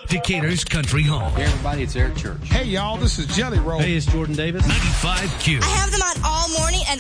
Decatur's country home. Hey, everybody, it's Eric Church. Hey, y'all, this is Jelly Roll. Hey, it's Jordan Davis. 95Q. I have them on all morning, and